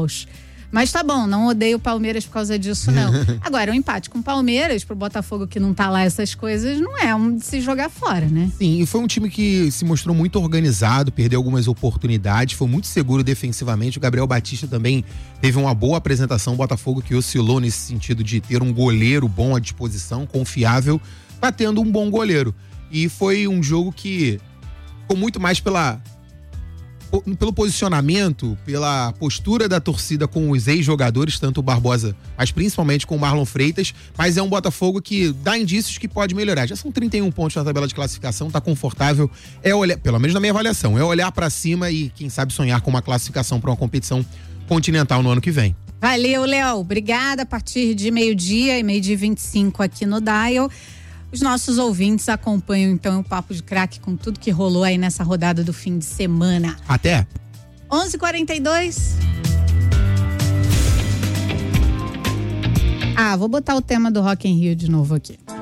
caos. Mas tá bom, não odeio o Palmeiras por causa disso, não. Agora, o empate com o Palmeiras, pro Botafogo que não tá lá essas coisas, não é um de se jogar fora, né? Sim, e foi um time que se mostrou muito organizado, perdeu algumas oportunidades, foi muito seguro defensivamente. O Gabriel Batista também teve uma boa apresentação. O Botafogo que oscilou nesse sentido de ter um goleiro bom à disposição, confiável, tá tendo um bom goleiro. E foi um jogo que ficou muito mais pelo posicionamento, pela postura da torcida com os ex-jogadores, tanto o Barbosa, mas principalmente com o Marlon Freitas, mas é um Botafogo que dá indícios que pode melhorar. Já são 31 pontos na tabela de classificação, tá confortável, é olhar, pelo menos na minha avaliação, é olhar pra cima e quem sabe sonhar com uma classificação pra uma competição continental no ano que vem. Valeu, Léo, obrigada. A partir de meio-dia e 12h25 aqui no Dial. Os nossos ouvintes acompanham então o Papo de Craque com tudo que rolou aí nessa rodada do fim de semana. Até 11h42. Vou botar o tema do Rock in Rio de novo aqui.